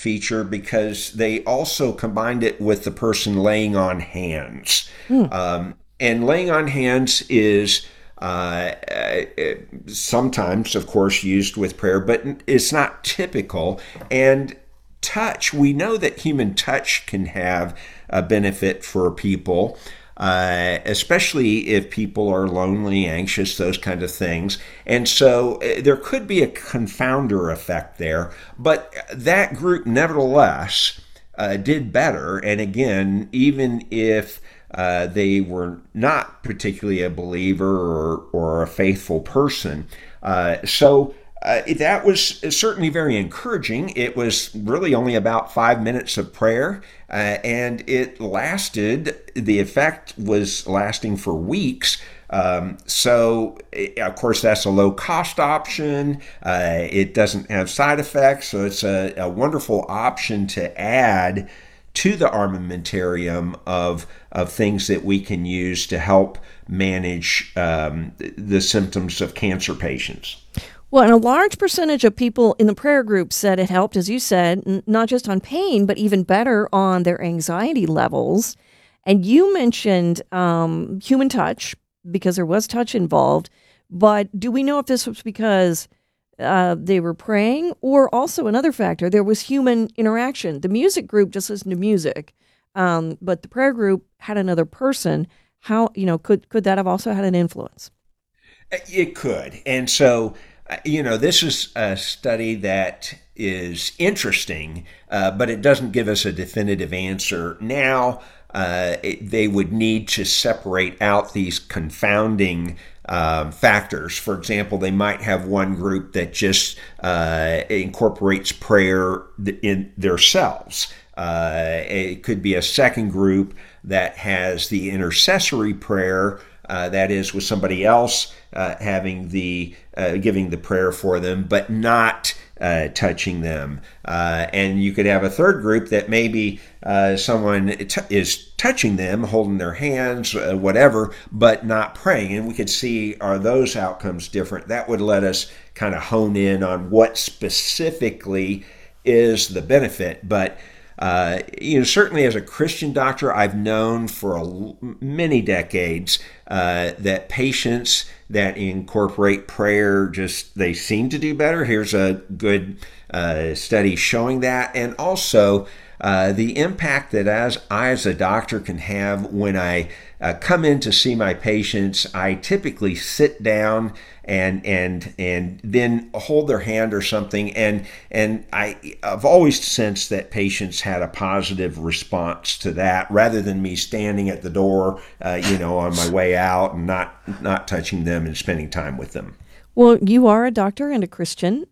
feature because they also combined it with the person laying on hands. Hmm. And laying on hands is sometimes, of course, used with prayer, but it's not typical. And touch, we know that human touch can have a benefit for people, especially if people are lonely, anxious, those kind of things. And so there could be a confounder effect there, but that group nevertheless did better. And again, even if they were not particularly a believer or a faithful person. That was certainly very encouraging. It was really only about 5 minutes of prayer, and it lasted, the effect was lasting for weeks. Of course, that's a low cost option. It doesn't have side effects, so it's a wonderful option to add to the armamentarium of things that we can use to help manage the symptoms of cancer patients. Well, and a large percentage of people in the prayer group said it helped, as you said, not just on pain, but even better on their anxiety levels. And you mentioned human touch because there was touch involved. But do we know if this was because they were praying, or also another factor, there was human interaction? The music group just listened to music, but the prayer group had another person. How, could that have also had an influence? It could. And so, this is a study that is interesting, but it doesn't give us a definitive answer. Now, they would need to separate out these confounding factors. For example, they might have one group that just incorporates prayer in themselves. It could be a second group that has the intercessory prayer, that is, with somebody else having the giving the prayer for them, but not touching them. And you could have a third group that maybe someone is touching them, holding their hands, whatever, but not praying. And we could see, are those outcomes different? That would let us kind of hone in on what specifically is the benefit. But certainly as a Christian doctor, I've known for many decades that patients that incorporate prayer they seem to do better. Here's a good study showing that, and also the impact that I as a doctor can have when I come in to see my patients. I typically sit down and then hold their hand or something, and I've always sensed that patients had a positive response to that, rather than me standing at the door, on my way out and not touching them and spending time with them. Well, you are a doctor and a Christian.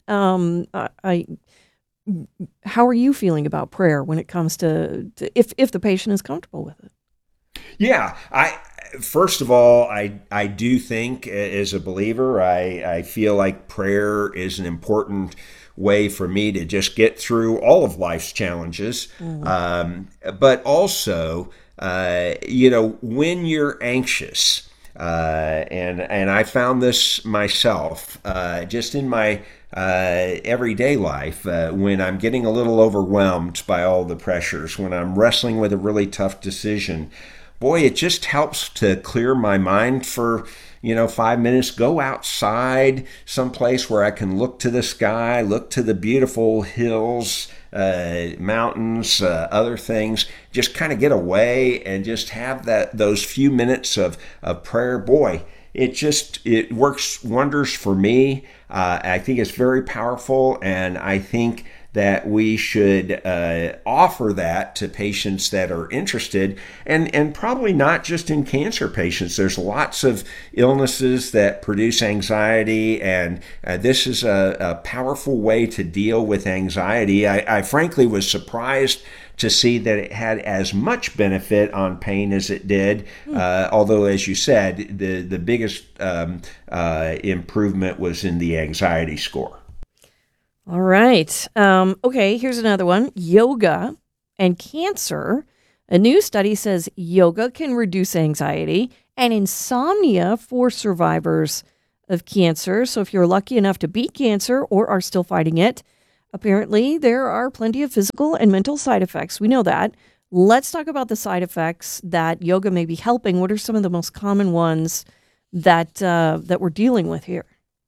How are you feeling about prayer when it comes to if the patient is comfortable with it? Yeah, I first of all, I do think as a believer, I feel like prayer is an important way for me to just get through all of life's challenges. Mm. But also, when you're anxious, and I found this myself, just in my everyday life, when I'm getting a little overwhelmed by all the pressures, when I'm wrestling with a really tough decision, boy, it just helps to clear my mind for 5 minutes. Go outside someplace where I can look to the sky, look to the beautiful hills, mountains, other things. Just kind of get away and just have those few minutes of prayer. Boy, it works wonders for me. I think it's very powerful, and I think that we should offer that to patients that are interested, and probably not just in cancer patients. There's lots of illnesses that produce anxiety, and this is a powerful way to deal with anxiety. I frankly was surprised to see that it had as much benefit on pain as it did. Although, as you said, the biggest improvement was in the anxiety score. All right. Okay, here's another one. Yoga and cancer. A new study says yoga can reduce anxiety and insomnia for survivors of cancer. So if you're lucky enough to beat cancer or are still fighting it, apparently there are plenty of physical and mental side effects. We know that. Let's talk about the side effects that yoga may be helping. What are some of the most common ones that we're dealing with here?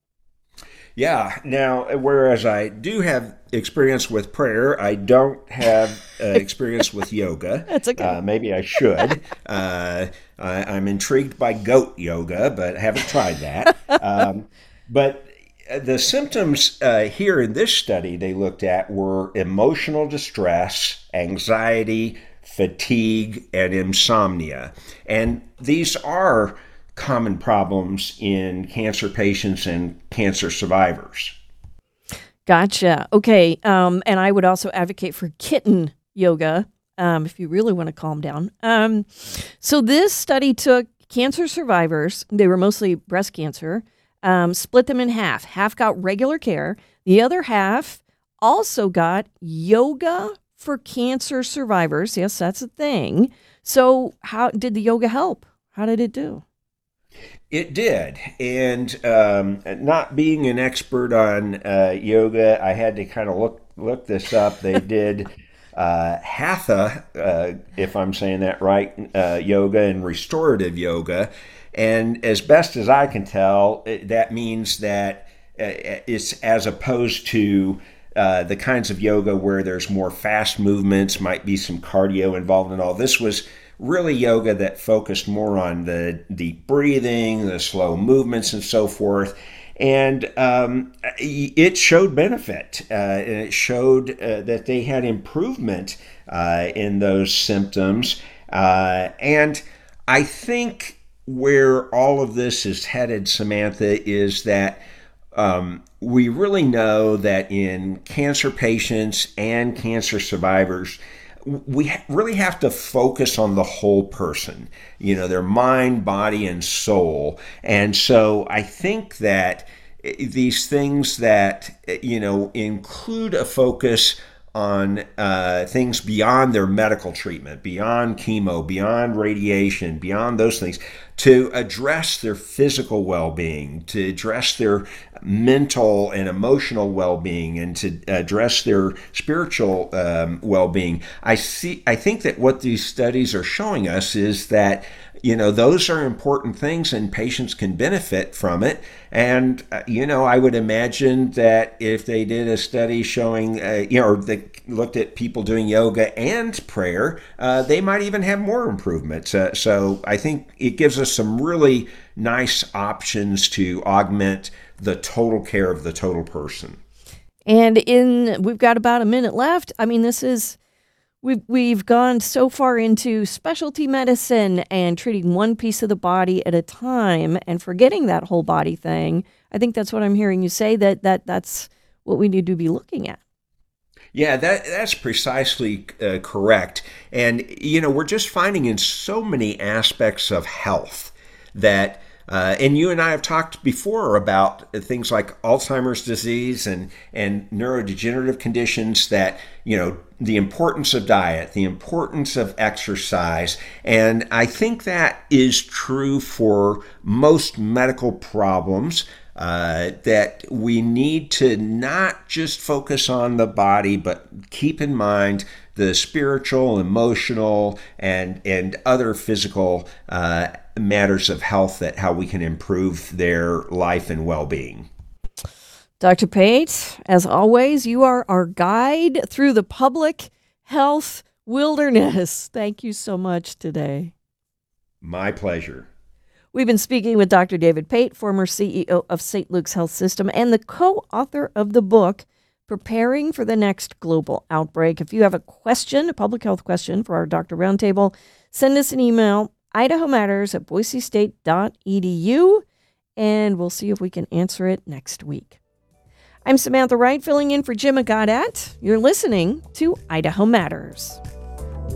Yeah. Now, whereas I do have experience with prayer, I don't have experience with yoga. That's okay. Maybe I should. I'm intrigued by goat yoga, but haven't tried that. But the symptoms here in this study they looked at were emotional distress, anxiety, fatigue, and insomnia. And these are common problems in cancer patients and cancer survivors. Gotcha. Okay. And I would also advocate for kitten yoga if you really want to calm down. So this study took cancer survivors, they were mostly breast cancer, split them in half. Half got regular care, the other half also got yoga for cancer survivors. Yes, that's a thing. So, how did the yoga help? How did it do? It did. And not being an expert on yoga, I had to kind of look this up. They did hatha, if I'm saying that right, yoga and restorative yoga. And as best as I can tell, that means that it's as opposed to the kinds of yoga where there's more fast movements, might be some cardio involved and all. This was really yoga that focused more on the deep breathing, the slow movements, and so forth. And it showed benefit. And it showed that they had improvement in those symptoms. And I think where all of this is headed, Samantha, is that we really know that in cancer patients and cancer survivors, we really have to focus on the whole person, their mind, body, and soul. And so I think that these things that, include a focus on things beyond their medical treatment, beyond chemo, beyond radiation, beyond those things, to address their physical well-being, to address their mental and emotional well-being, and to address their spiritual well-being. I think that what these studies are showing us is that those are important things and patients can benefit from it. And, I would imagine that if they did a study showing, or they looked at people doing yoga and prayer, they might even have more improvements. So I think it gives us some really nice options to augment the total care of the total person. And we've got about a minute left. I mean, we've gone so far into specialty medicine and treating one piece of the body at a time and forgetting that whole body thing. I think that's what I'm hearing you say, that's what we need to be looking at. Yeah, that's precisely correct. And, we're just finding in so many aspects of health that, and you and I have talked before about things like Alzheimer's disease and neurodegenerative conditions that, the importance of diet, the importance of exercise. And I think that is true for most medical problems. That we need to not just focus on the body, but keep in mind the spiritual, emotional, and other physical matters of health, that how we can improve their life and well-being. Dr. Pate, as always, you are our guide through the public health wilderness. Thank you so much today. My pleasure. We've been speaking with Dr. David Pate, former CEO of St. Luke's Health System and the co-author of the book, Preparing for the Next Global Outbreak. If you have a question, a public health question for our Dr. Roundtable, send us an email, idahomatters@boisestate.edu, and we'll see if we can answer it next week. I'm Samantha Wright, filling in for Jim Agadat. You're listening to Idaho Matters.